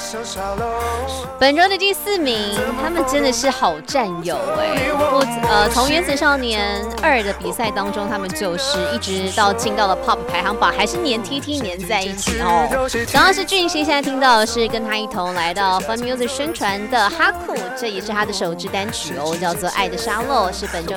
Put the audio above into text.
本周的第4名，他们真的是好战友从《原子少年2》的比赛当中，他们就是一直到进到了 Pop 排行榜，还是黏 TT 黏在一起哦。刚刚是俊熙，现在听到的是跟他一同来到 Fun Music 宣传的哈库，这也是他的首支单曲哦，叫做《爱的沙漏》，是本周